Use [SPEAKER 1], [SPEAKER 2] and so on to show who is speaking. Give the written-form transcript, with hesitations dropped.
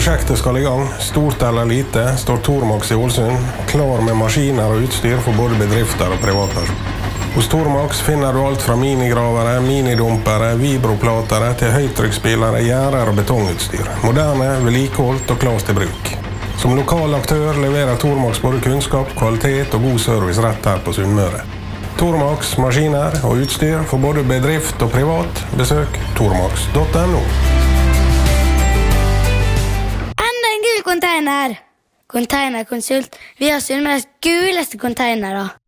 [SPEAKER 1] Prosjektet skal i gang. Stort eller lite står Tormax i Ålesund klar med maskiner og utstyr for både bedrifter og privatpersoner. Hos Tormax finner du alt fra minigravere, minidumpere, vibroplatere til høytrykksspillere, gjerder og betongutstyr. Moderne, vedlikeholdt og klart til bruk. Som lokal aktør leverer Tormax både kunnskap, kvalitet og god service rett her på Sunnmøre. Tormax, maskiner og utstyr for både bedrift og privat. Besøk tormax.no.
[SPEAKER 2] Enda en gul container! Containerkonsult. Vi har Sunnmøres guleste containere.